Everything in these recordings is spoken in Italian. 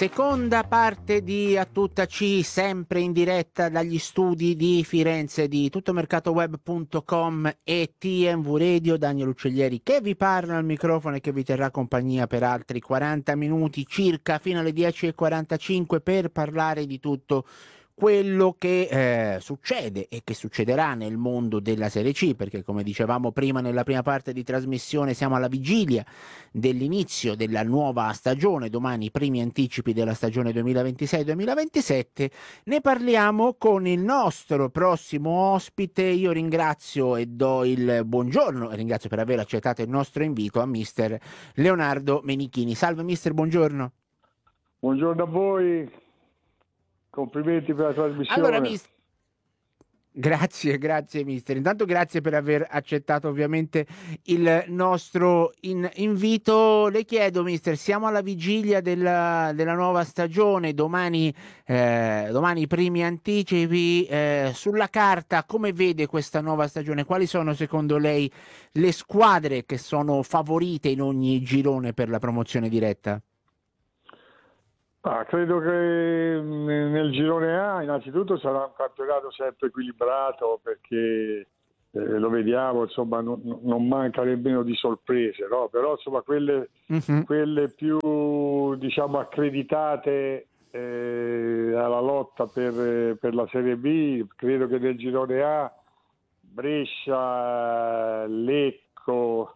Seconda parte di A Tutta C, sempre in diretta dagli studi di Firenze di tuttomercatoweb.com e TMV Radio. Daniel Uccellieri che vi parla al microfono e che vi terrà compagnia per altri 40 minuti circa fino alle 10:45 per parlare di tutto quello che succede e che succederà nel mondo della Serie C, perché come dicevamo prima nella prima parte di trasmissione siamo alla vigilia dell'inizio della nuova stagione, domani i primi anticipi della stagione 2026-2027. Ne parliamo con il nostro prossimo ospite. Io ringrazio e do il buongiorno e ringrazio per aver accettato il nostro invito a mister Leonardo Menichini. Salve mister, buongiorno. Buongiorno a voi, complimenti per la trasmissione. Allora mister, grazie mister. Intanto grazie per aver accettato ovviamente il nostro invito. Le chiedo mister, siamo alla vigilia della nuova stagione, domani i primi anticipi. Sulla carta come vede questa nuova stagione? Quali sono secondo lei le squadre che sono favorite in ogni girone per la promozione diretta? Credo che nel girone A innanzitutto sarà un campionato sempre equilibrato, perché lo vediamo, insomma, non manca nemmeno di sorprese, no? Però insomma quelle più, diciamo, accreditate alla lotta per la Serie B, credo che nel girone A Brescia, Lecco,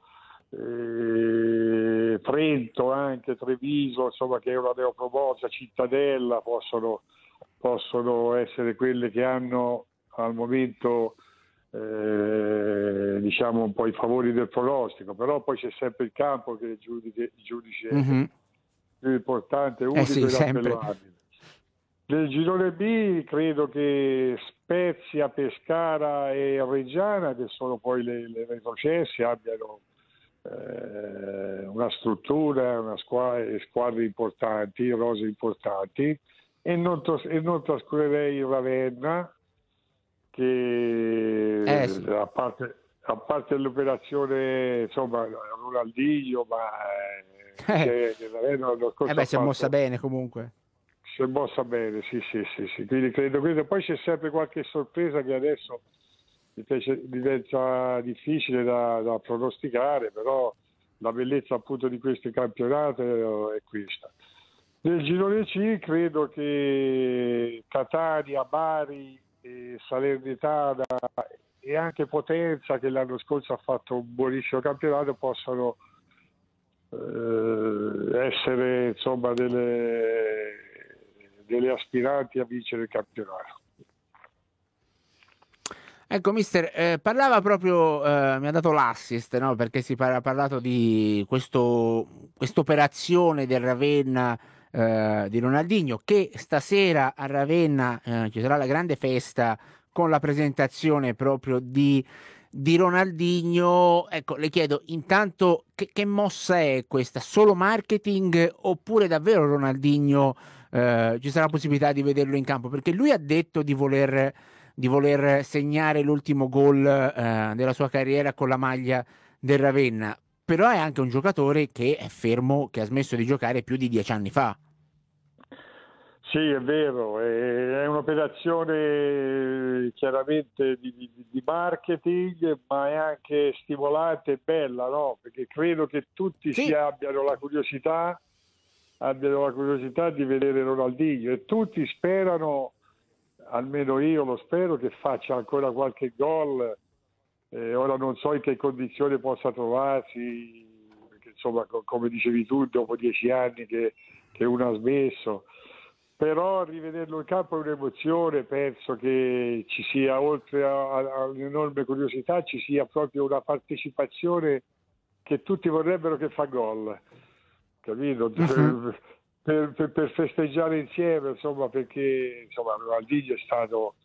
Trento, anche Treviso, insomma, che è una neopromossa, Cittadella, possono essere quelle che hanno al momento diciamo un po' i favori del pronostico, però poi c'è sempre il campo che il giudice più importante, unico sì, ed sempre. appellabile. Nel girone B credo che Spezia, Pescara e Reggiana, che sono poi le retrocesse, abbiano una struttura, squadre importanti, rose importanti, e non trascurerei il Ravenna, che Sì. a parte l'operazione, insomma, Ronaldinho, ma Ravenna Si è mossa bene comunque. Si è mossa bene, sì. Quindi credo. Poi c'è sempre qualche sorpresa che adesso diventa difficile da pronosticare, però la bellezza appunto di questo campionato è questa. Nel girone C credo che Catania, Bari, Salernitana e anche Potenza, che l'anno scorso ha fatto un buonissimo campionato, possano essere, insomma, delle aspiranti a vincere il campionato. Ecco mister, parlava proprio, mi ha dato l'assist, no? Perché si ha parlato di quest'operazione del Ravenna, di Ronaldinho, che stasera a Ravenna ci sarà la grande festa con la presentazione proprio di Ronaldinho. Ecco, le chiedo intanto che mossa è questa? Solo marketing oppure davvero Ronaldinho ci sarà la possibilità di vederlo in campo? Perché lui ha detto di voler segnare l'ultimo gol della sua carriera con la maglia del Ravenna, però è anche un giocatore che è fermo, che ha smesso di giocare più di 10 anni fa. Sì, è vero, è un'operazione chiaramente di marketing, ma è anche stimolante e bella, no? Perché credo che tutti abbiano la curiosità di vedere Ronaldinho, e tutti sperano, almeno io lo spero, che faccia ancora qualche gol. Ora non so in che condizioni possa trovarsi, perché insomma, come dicevi tu, dopo 10 anni che uno ha smesso, però rivederlo in campo è un'emozione. Penso che ci sia, oltre all'enorme curiosità, ci sia proprio una partecipazione che tutti vorrebbero che fa gol, capito? Per festeggiare insieme, insomma, perché insomma Ronaldinho è stato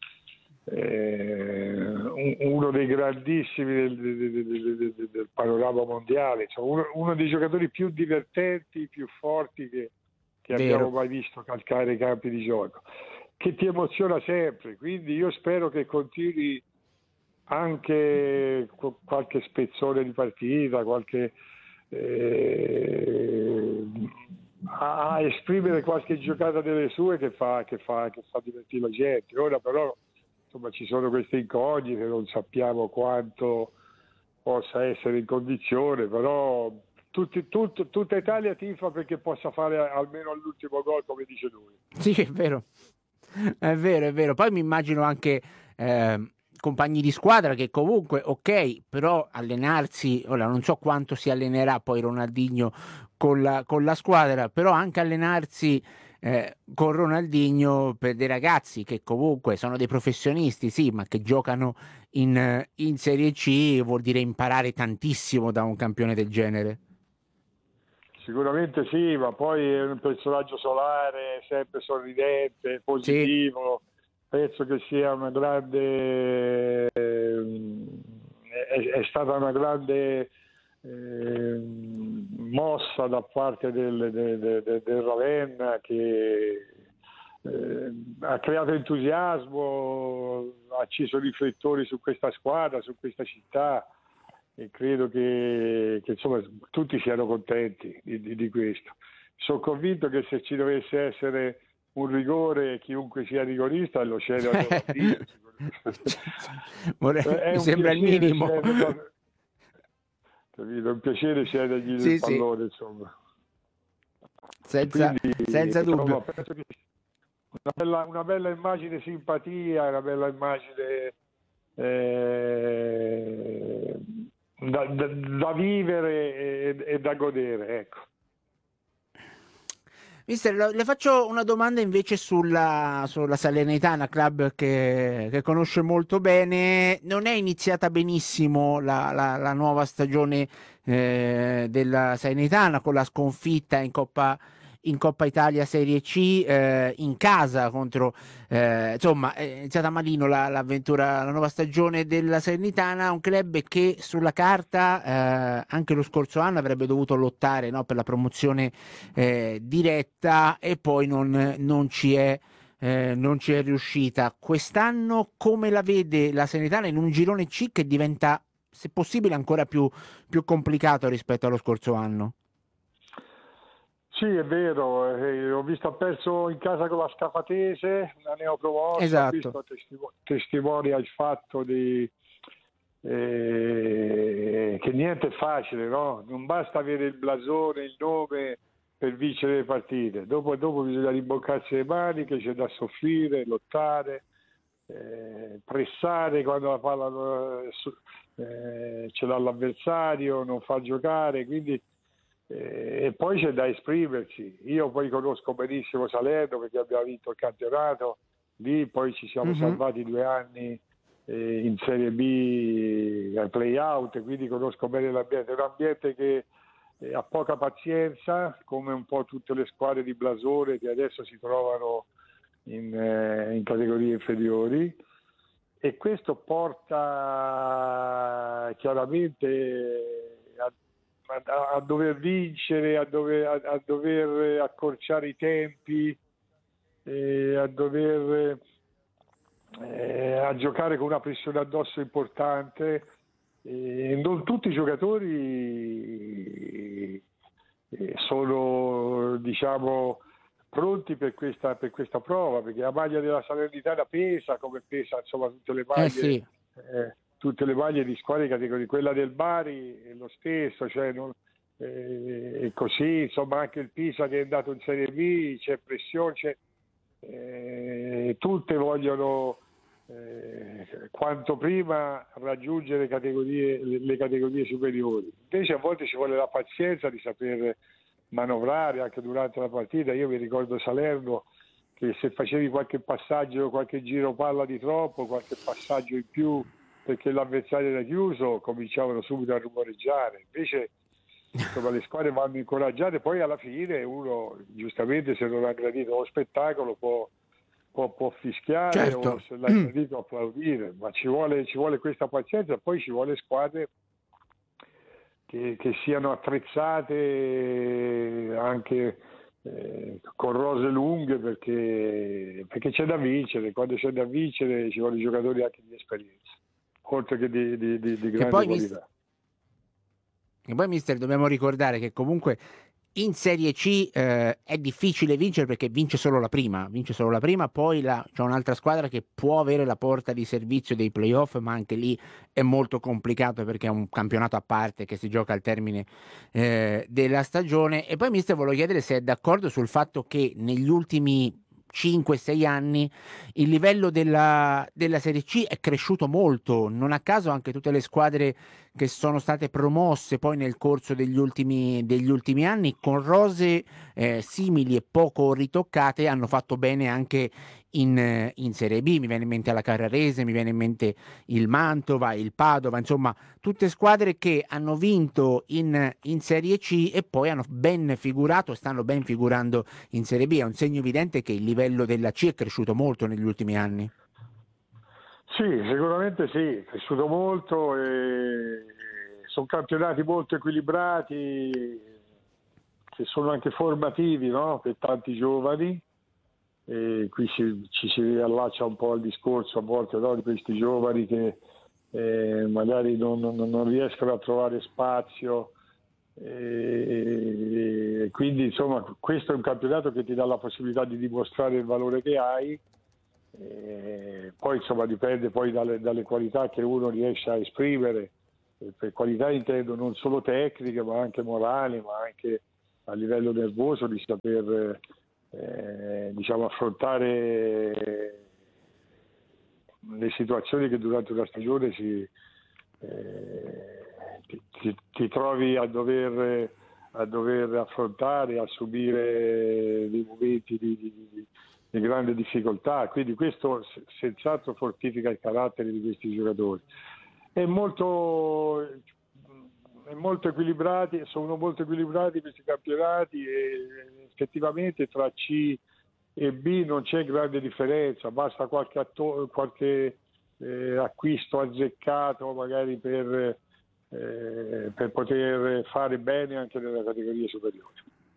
uno dei grandissimi del panorama mondiale, insomma, uno dei giocatori più divertenti, più forti che abbiamo mai visto calcare i campi di gioco, che ti emoziona sempre. Quindi io spero che continui anche qualche spezzone di partita, qualche a esprimere qualche giocata delle sue che fa divertire la gente. Ora però insomma ci sono queste incognite, non sappiamo quanto possa essere in condizione, però tutta Italia tifa perché possa fare almeno all'ultimo gol, come dice lui. Sì, è vero. È vero, è vero. Poi mi immagino anche compagni di squadra che comunque, ok, però allenarsi, ora non so quanto si allenerà poi Ronaldinho con la squadra, però anche allenarsi con Ronaldinho per dei ragazzi che comunque sono dei professionisti, sì, ma che giocano in Serie C vuol dire imparare tantissimo da un campione del genere. Sicuramente sì, ma poi è un personaggio solare, sempre sorridente, Sì. positivo. Penso che sia una grande, è stata una grande mossa da parte del Ravenna che ha creato entusiasmo, ha acceso riflettori su questa squadra, su questa città. E credo che insomma tutti siano contenti di questo. Sono convinto che se ci dovesse essere un rigore, chiunque sia rigorista lo cede a Ronaldinho. Mi sembra il minimo. Capito? Un piacere cedergli il Sì, sì, pallone, insomma. senza dubbio. Insomma, penso che una bella immagine simpatia, una bella immagine da vivere e da godere, ecco. Mister, le faccio una domanda invece sulla Salernitana, club che conosce molto bene. Non è iniziata benissimo la nuova stagione della Salernitana con la sconfitta in Coppa Italia Serie C in casa contro insomma è iniziata malino l'avventura, la nuova stagione della Salernitana, un club che sulla carta anche lo scorso anno avrebbe dovuto lottare, no, per la promozione diretta e poi non ci è riuscita. Quest'anno come la vede la Salernitana in un girone C che diventa, se possibile, ancora più complicato rispetto allo scorso anno? Sì, è vero, ho visto, ha perso in casa con la Scafatese, una neopromossa, Esatto. ho visto testimonia il fatto che niente è facile, no? Non basta avere il blasone, il nome per vincere le partite, dopo bisogna rimboccarsi le maniche, c'è da soffrire, lottare, pressare quando la palla ce l'ha l'avversario, non fa giocare, quindi e poi c'è da esprimersi. Io poi conosco benissimo Salerno perché abbiamo vinto il campionato, lì poi ci siamo salvati 2 anni in Serie B ai play-out, quindi conosco bene l'ambiente. È un ambiente che ha poca pazienza, come un po' tutte le squadre di blasone che adesso si trovano in categorie inferiori, e questo porta chiaramente a dover vincere, a dover accorciare i tempi, a giocare con una pressione addosso importante. Non tutti i giocatori sono, diciamo, pronti per questa prova, perché la maglia della Salernitana pesa come pesa, insomma, tutte le maglie. Sì. Tutte le maglie di squadre di categoria, quella del Bari è lo stesso, cioè e così, insomma, anche il Pisa che è andato in Serie B, c'è pressione, tutte vogliono quanto prima raggiungere le categorie superiori. Invece a volte ci vuole la pazienza di saper manovrare anche durante la partita. Io mi ricordo Salerno che se facevi qualche passaggio, qualche giro palla di troppo, qualche passaggio in più perché l'avversario era chiuso, cominciavano subito a rumoreggiare. Invece insomma, le squadre vanno incoraggiate, poi alla fine uno giustamente, se non ha gradito lo spettacolo, può fischiare, Certo. o se l'ha gradito applaudire, ma ci vuole questa pazienza. Poi ci vuole squadre che siano attrezzate anche con rose lunghe, perché c'è da vincere. Quando c'è da vincere ci vogliono giocatori anche di esperienza, oltre che di grande qualità. E poi, mister, dobbiamo ricordare che comunque In Serie C è difficile vincere perché vince solo la prima, poi c'è un'altra squadra che può avere la porta di servizio dei playoff, ma anche lì è molto complicato perché è un campionato a parte che si gioca al termine della stagione. E poi, mister, volevo chiedere se è d'accordo sul fatto che negli ultimi 5-6 anni il livello della Serie C è cresciuto molto, non a caso anche tutte le squadre che sono state promosse poi nel corso degli ultimi anni con rose simili e poco ritoccate hanno fatto bene anche in Serie B. Mi viene in mente la Carrarese, mi viene in mente il Mantova, il Padova, insomma tutte squadre che hanno vinto in Serie C e poi hanno ben figurato, stanno ben figurando in Serie B. È un segno evidente che il livello della C è cresciuto molto negli ultimi anni. Sì, sicuramente sì, è cresciuto molto e sono campionati molto equilibrati che sono anche formativi, no? Per tanti giovani. E qui ci si riallaccia un po' al discorso a volte, no? Di questi giovani che magari non riescono a trovare spazio e quindi insomma questo è un campionato che ti dà la possibilità di dimostrare il valore che hai. Poi insomma dipende poi dalle qualità che uno riesce a esprimere, per qualità intendo non solo tecniche ma anche morali, ma anche a livello nervoso di saper diciamo affrontare le situazioni che durante una stagione ti trovi a dover affrontare, a subire dei momenti di grande difficoltà, quindi questo senz'altro fortifica il carattere di questi giocatori. È molto equilibrati, sono molto equilibrati questi campionati e effettivamente tra C e B non c'è grande differenza, basta qualche acquisto azzeccato magari per poter fare bene anche nelle categorie superiori.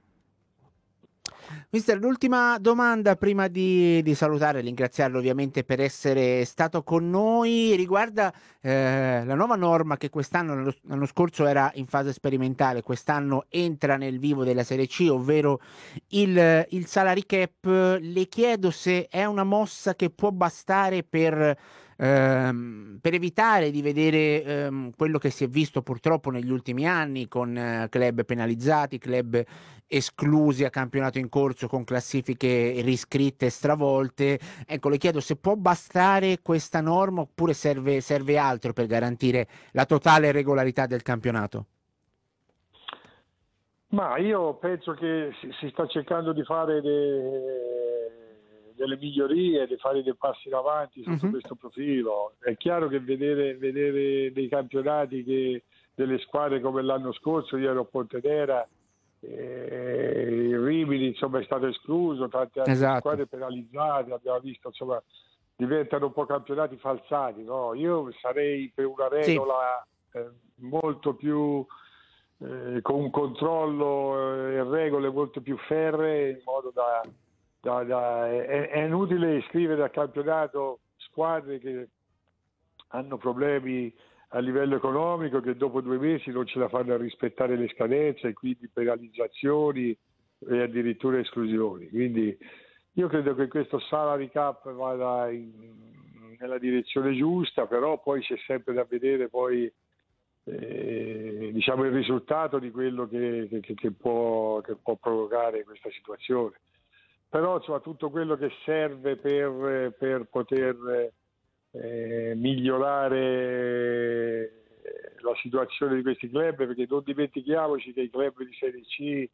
Mister, l'ultima domanda prima di salutare e ringraziarlo ovviamente per essere stato con noi riguarda la nuova norma che quest'anno, l'anno scorso era in fase sperimentale, quest'anno entra nel vivo della Serie C, ovvero il salary cap. Le chiedo se è una mossa che può bastare per evitare di vedere quello che si è visto purtroppo negli ultimi anni con club penalizzati, club esclusi a campionato in corso con classifiche riscritte e stravolte. Ecco, le chiedo se può bastare questa norma oppure serve altro per garantire la totale regolarità del campionato. Ma io penso che si sta cercando di fare delle migliorie, di fare dei passi in avanti sotto questo profilo. È chiaro che vedere dei campionati delle squadre come l'anno scorso, io ero a Pontedera, il Rimini insomma è stato escluso, tante altre squadre penalizzate, abbiamo visto insomma diventano un po' campionati falsati, no? Io sarei per una regola molto più con un controllo e regole molto più ferree, in modo è inutile iscrivere al campionato squadre che hanno problemi a livello economico, che dopo 2 mesi non ce la fanno a rispettare le scadenze e quindi penalizzazioni e addirittura esclusioni. Quindi io credo che questo salary cap vada nella direzione giusta, però poi c'è sempre da vedere poi diciamo il risultato di quello che può provocare questa situazione. Però insomma tutto quello che serve per poter migliorare la situazione di questi club, perché non dimentichiamoci che i club di Serie C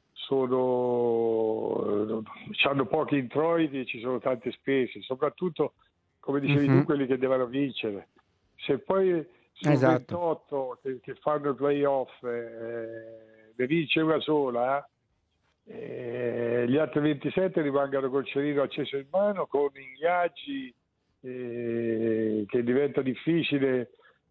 hanno pochi introiti e ci sono tante spese, soprattutto come dicevi tu quelli che devono vincere. Se poi su 28 che fanno il playoff ne vince una sola, gli altri 27 rimangono col cerino acceso in mano, con ingaggi che diventa difficile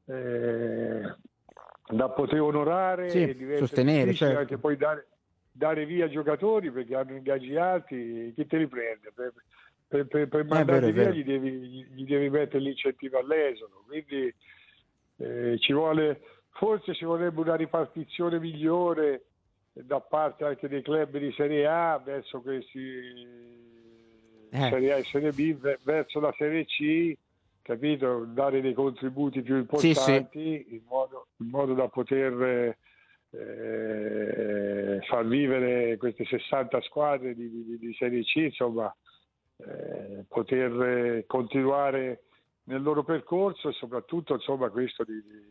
da poter onorare, e diventa sostenere, difficile anche poi dare via giocatori perché hanno ingaggi alti. Chi te li prende? Per mandarli via gli devi mettere l'incentivo all'esodo, quindi forse ci vorrebbe una ripartizione migliore da parte anche dei club di Serie A verso questi Serie A e Serie B, verso la Serie C, capito? Dare dei contributi più importanti, sì. In modo da poter far vivere queste 60 squadre di Serie C, insomma, poter continuare nel loro percorso, e soprattutto, insomma, questo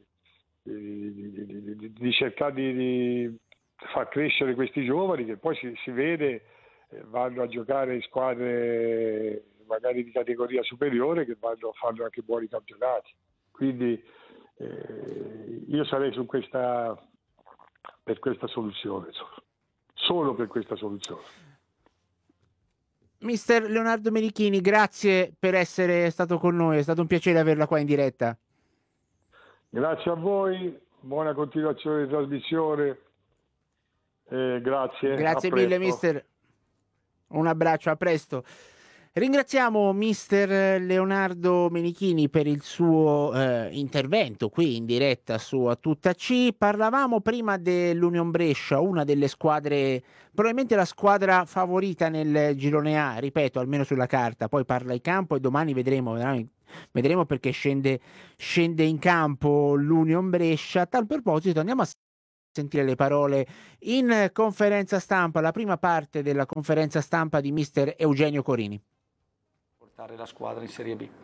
di cercare di far crescere questi giovani, che poi si vede vanno a giocare in squadre magari di categoria superiore, che fanno anche buoni campionati. Quindi io sarei per questa soluzione, solo per questa soluzione. Mister Leonardo Menichini, grazie per essere stato con noi, è stato un piacere averla qua in diretta. Grazie a voi, buona continuazione di trasmissione, grazie. Grazie mille mister, un abbraccio, a presto. Ringraziamo mister Leonardo Menichini per il suo intervento qui in diretta su A Tutta C. Parlavamo prima dell'Union Brescia, una delle squadre, probabilmente la squadra favorita nel girone A, ripeto, almeno sulla carta, poi parla in campo e domani vedremo perché scende in campo l'Union Brescia. A tal proposito andiamo a sentire le parole in conferenza stampa, la prima parte della conferenza stampa di mister Eugenio Corini. Portare la squadra in Serie B.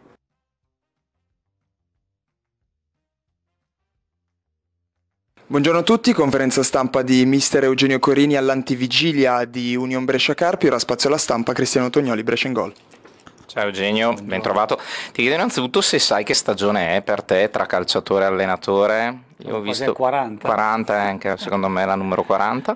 Buongiorno a tutti, conferenza stampa di mister Eugenio Corini all'antivigilia di Union Brescia Carpi, ora spazio alla stampa, Cristiano Tognoli, Brescia in Gol. Ciao Eugenio, ben trovato. Ti chiedo innanzitutto se sai che stagione è per te tra calciatore e allenatore. Io ho visto 40 anche secondo me la numero 40,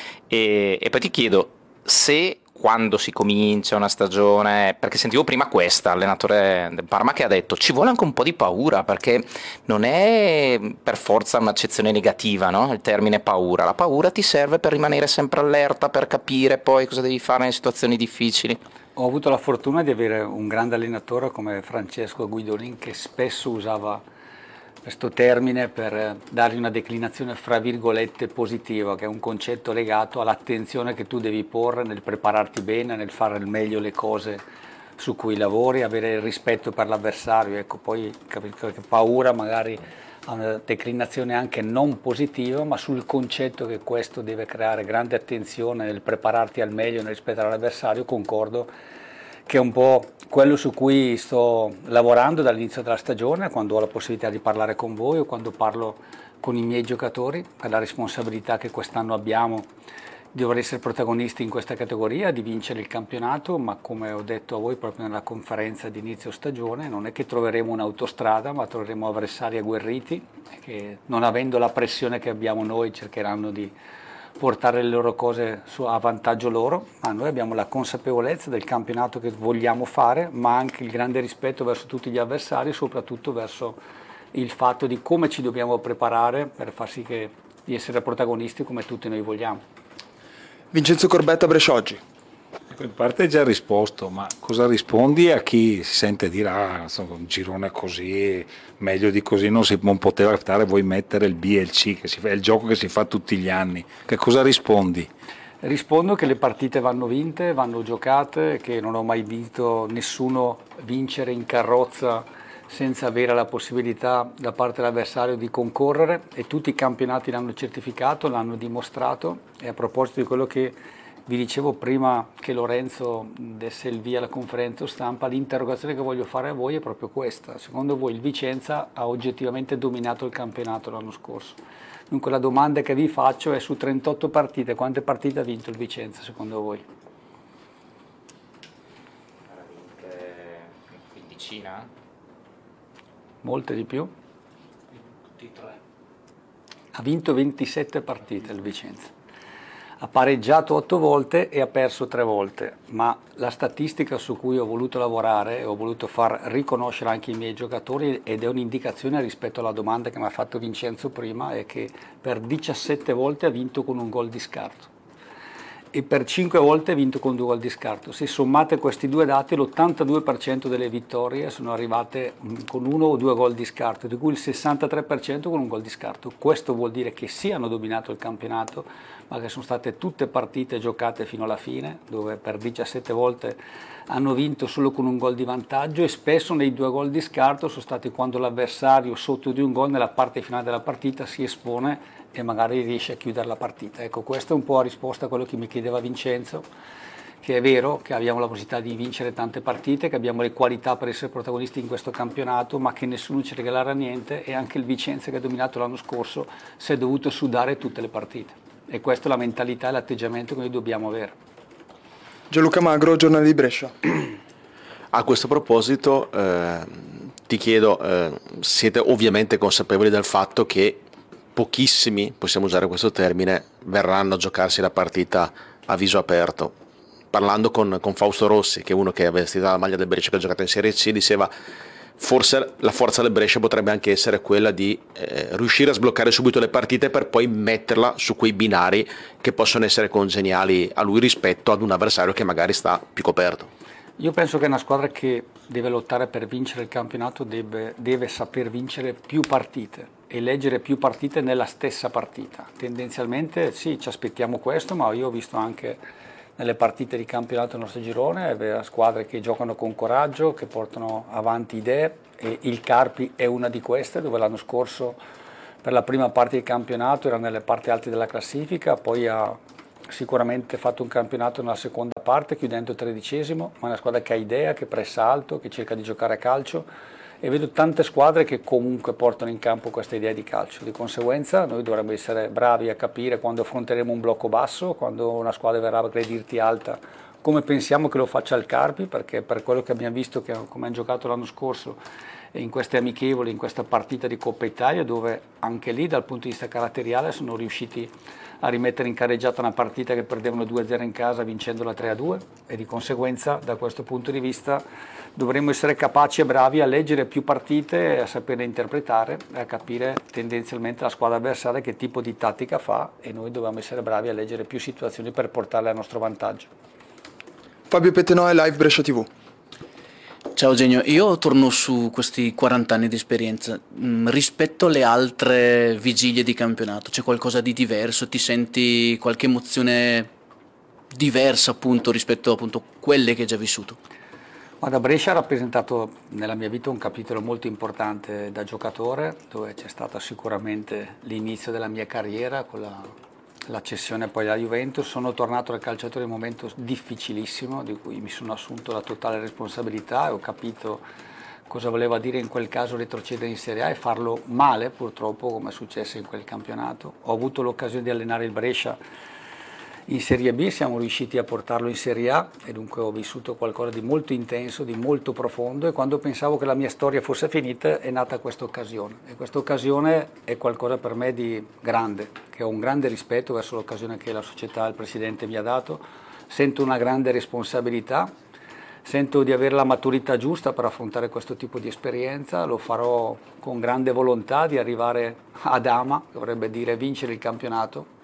e poi ti chiedo se quando si comincia una stagione, perché sentivo prima allenatore del Parma che ha detto ci vuole anche un po' di paura, perché non è per forza un'accezione negativa, no? Il termine paura, la paura ti serve per rimanere sempre allerta, per capire poi cosa devi fare nelle situazioni difficili. Ho avuto la fortuna di avere un grande allenatore come Francesco Guidolin, che spesso usava questo termine per dargli una declinazione fra virgolette positiva, che è un concetto legato all'attenzione che tu devi porre nel prepararti bene, nel fare al meglio le cose su cui lavori, avere il rispetto per l'avversario. Ecco, poi capisco che paura magari ha una declinazione anche non positiva, ma sul concetto che questo deve creare grande attenzione nel prepararti al meglio, nel rispettare l'avversario, concordo che è un po' quello su cui sto lavorando dall'inizio della stagione, quando ho la possibilità di parlare con voi o quando parlo con i miei giocatori, per la responsabilità che quest'anno abbiamo di dover essere protagonisti in questa categoria, di vincere il campionato, ma come ho detto a voi proprio nella conferenza di inizio stagione, non è che troveremo un'autostrada, ma troveremo avversari agguerriti che, non avendo la pressione che abbiamo noi, cercheranno di portare le loro cose a vantaggio loro, ma noi abbiamo la consapevolezza del campionato che vogliamo fare, ma anche il grande rispetto verso tutti gli avversari, soprattutto verso il fatto di come ci dobbiamo preparare per far sì di essere protagonisti come tutti noi vogliamo. Vincenzo Corbetta, Brescia Oggi. Ecco, in parte hai già risposto, ma cosa rispondi a chi si sente dire insomma, un girone così, meglio di così non poteva fare, vuoi mettere il B e il C, è il gioco che si fa tutti gli anni. Che cosa rispondi? Rispondo che le partite vanno vinte, vanno giocate, che non ho mai visto nessuno vincere in carrozza senza avere la possibilità da parte dell'avversario di concorrere, e tutti i campionati l'hanno certificato, l'hanno dimostrato. E a proposito di quello che vi dicevo prima che Lorenzo desse il via alla conferenza stampa, l'interrogazione che voglio fare a voi è proprio questa: secondo voi il Vicenza ha oggettivamente dominato il campionato l'anno scorso? Dunque la domanda che vi faccio è: su 38 partite, quante partite ha vinto il Vicenza secondo voi? Quindicina? Molte di più? Ha vinto 27 partite il Vicenza, ha pareggiato 8 volte e ha perso 3 volte, ma la statistica su cui ho voluto lavorare e ho voluto far riconoscere anche i miei giocatori, ed è un'indicazione rispetto alla domanda che mi ha fatto Vincenzo prima, è che per 17 volte ha vinto con un gol di scarto. e per 5 volte ha vinto con 2 gol di scarto. Se sommate questi due dati, l'82% delle vittorie sono arrivate con 1 o 2 gol di scarto, di cui il 63% con un gol di scarto. Questo vuol dire che sì, hanno dominato il campionato, ma che sono state tutte partite giocate fino alla fine, dove per 17 volte hanno vinto solo con un gol di vantaggio, e spesso nei 2 gol di scarto sono stati quando l'avversario sotto di un gol nella parte finale della partita si espone e magari riesce a chiudere la partita. Ecco, questa è un po' la risposta a quello che mi chiedeva Vincenzo, che è vero che abbiamo la possibilità di vincere tante partite, che abbiamo le qualità per essere protagonisti in questo campionato, ma che nessuno ci regalerà niente, e anche il Vicenza, che ha dominato l'anno scorso, si è dovuto sudare tutte le partite. E questa è la mentalità e l'atteggiamento che noi dobbiamo avere. Gianluca Magro, Giornale di Brescia. A questo proposito ti chiedo, siete ovviamente consapevoli del fatto che pochissimi, possiamo usare questo termine, verranno a giocarsi la partita a viso aperto. Parlando con Fausto Rossi, che è uno che ha vestito la maglia del Brescia, che ha giocato in Serie C, diceva forse la forza del Brescia potrebbe anche essere quella di riuscire a sbloccare subito le partite per poi metterla su quei binari che possono essere congeniali a lui rispetto ad un avversario che magari sta più coperto. Io penso che una squadra che deve lottare per vincere il campionato deve saper vincere più partite e leggere più partite nella stessa partita. Tendenzialmente sì, ci aspettiamo questo, ma io ho visto anche nelle partite di campionato del nostro girone squadre che giocano con coraggio, che portano avanti idee, e il Carpi è una di queste, dove l'anno scorso per la prima parte del campionato era nelle parti alte della classifica, poi ha sicuramente fatto un campionato nella seconda parte chiudendo 13°, ma è una squadra che ha idea, che pressa alto, che cerca di giocare a calcio, e vedo tante squadre che comunque portano in campo questa idea di calcio. Di conseguenza noi dovremmo essere bravi a capire quando affronteremo un blocco basso, quando una squadra verrà a aggredirti alta, come pensiamo che lo faccia il Carpi, perché per quello che abbiamo visto come hanno giocato l'anno scorso e in queste amichevoli, in questa partita di Coppa Italia, dove anche lì dal punto di vista caratteriale sono riusciti a rimettere in carreggiata una partita che perdevano 2-0 in casa vincendola 3-2, e di conseguenza da questo punto di vista dovremmo essere capaci e bravi a leggere più partite, a saperle interpretare e a capire tendenzialmente la squadra avversaria che tipo di tattica fa, e noi dobbiamo essere bravi a leggere più situazioni per portarle a nostro vantaggio. Fabio Petenoe, Live Brescia TV. Ciao Eugenio, io torno su questi 40 anni di esperienza. Rispetto alle altre vigilie di campionato, c'è qualcosa di diverso? Ti senti qualche emozione diversa appunto rispetto appunto a quelle che hai già vissuto? Guarda, Brescia ha rappresentato nella mia vita un capitolo molto importante da giocatore, dove c'è stato sicuramente l'inizio della mia carriera con la cessione poi alla Juventus. Sono tornato al calciatore in un momento difficilissimo, di cui mi sono assunto la totale responsabilità, e ho capito cosa voleva dire in quel caso retrocedere in Serie A e farlo male, purtroppo, come è successo in quel campionato. Ho avuto l'occasione di allenare il Brescia in Serie B, siamo riusciti a portarlo in Serie A, e dunque ho vissuto qualcosa di molto intenso, di molto profondo, e quando pensavo che la mia storia fosse finita è nata questa occasione, e questa occasione è qualcosa per me di grande, che ho un grande rispetto verso l'occasione che la società e il presidente mi ha dato, sento una grande responsabilità, sento di avere la maturità giusta per affrontare questo tipo di esperienza, lo farò con grande volontà di arrivare ad Ama, che vorrebbe dire vincere il campionato.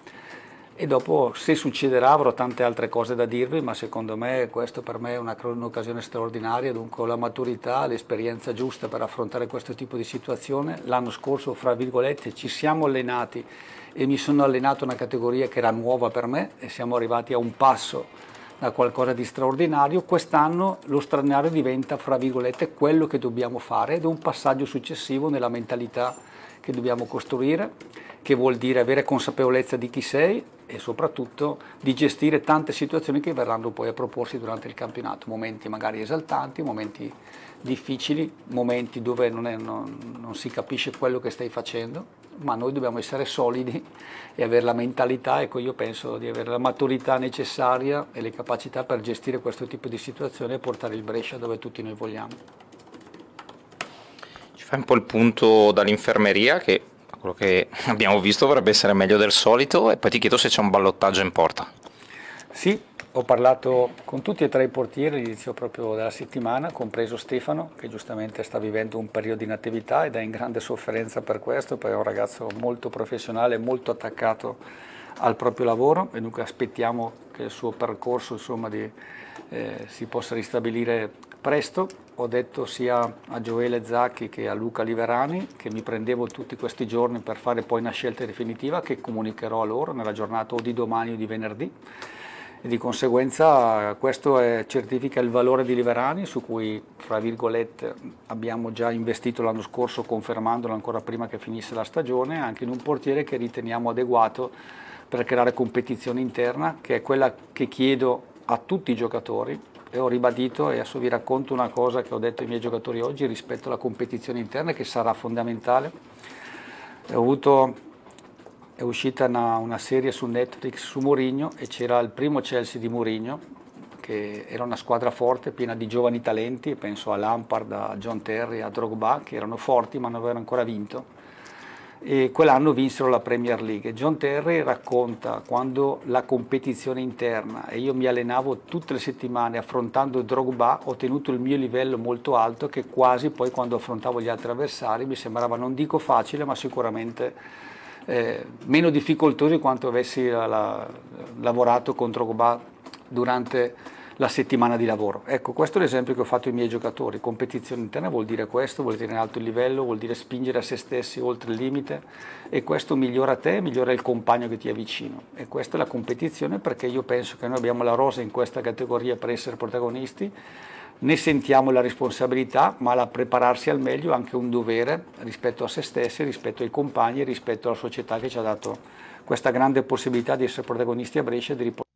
E dopo, se succederà, avrò tante altre cose da dirvi, ma secondo me questo per me è un'occasione straordinaria, dunque ho la maturità, l'esperienza giusta per affrontare questo tipo di situazione. L'anno scorso, fra virgolette, ci siamo allenati e mi sono allenato in una categoria che era nuova per me, e siamo arrivati a un passo da qualcosa di straordinario. Quest'anno lo straordinario diventa, fra virgolette, quello che dobbiamo fare, ed è un passaggio successivo nella mentalità che dobbiamo costruire, che vuol dire avere consapevolezza di chi sei e soprattutto di gestire tante situazioni che verranno poi a proporsi durante il campionato, momenti magari esaltanti, momenti difficili, momenti dove non si capisce quello che stai facendo, ma noi dobbiamo essere solidi e avere la mentalità, ecco, io penso di avere la maturità necessaria e le capacità per gestire questo tipo di situazione e portare il Brescia dove tutti noi vogliamo. Ci fai un po' il punto dall'infermeria, che quello che abbiamo visto dovrebbe essere meglio del solito, e poi ti chiedo se c'è un ballottaggio in porta. Sì, ho parlato con tutti e tre i portieri all'inizio proprio della settimana, compreso Stefano, che giustamente sta vivendo un periodo di inattività ed è in grande sofferenza per questo, perché è un ragazzo molto professionale, molto attaccato al proprio lavoro e dunque aspettiamo che il suo percorso insomma, si possa ristabilire presto. Ho detto sia a Gioele Zacchi che a Luca Liverani che mi prendevo tutti questi giorni per fare poi una scelta definitiva che comunicherò a loro nella giornata o di domani o di venerdì. E di conseguenza questo certifica il valore di Liverani, su cui fra virgolette abbiamo già investito l'anno scorso confermandolo ancora prima che finisse la stagione, anche in un portiere che riteniamo adeguato per creare competizione interna, che è quella che chiedo a tutti i giocatori. E ho ribadito, e adesso vi racconto una cosa che ho detto ai miei giocatori oggi rispetto alla competizione interna, che sarà fondamentale. È uscita una serie su Netflix su Mourinho e c'era il primo Chelsea di Mourinho, che era una squadra forte, piena di giovani talenti, penso a Lampard, a John Terry, a Drogba, che erano forti ma non avevano ancora vinto. E quell'anno vinsero la Premier League. John Terry racconta quando la competizione interna e io mi allenavo tutte le settimane affrontando Drogba, ho tenuto il mio livello molto alto che quasi poi quando affrontavo gli altri avversari mi sembrava, non dico facile, ma sicuramente meno difficoltoso di quanto avessi lavorato con Drogba durante la settimana di lavoro. Ecco, questo è l'esempio che ho fatto ai miei giocatori. Competizione interna vuol dire questo, vuol dire in alto il livello, vuol dire spingere a se stessi oltre il limite e questo migliora te, migliora il compagno che ti è vicino. E questa è la competizione, perché io penso che noi abbiamo la rosa in questa categoria per essere protagonisti, ne sentiamo la responsabilità, ma la prepararsi al meglio è anche un dovere rispetto a se stessi, rispetto ai compagni e rispetto alla società che ci ha dato questa grande possibilità di essere protagonisti a Brescia e di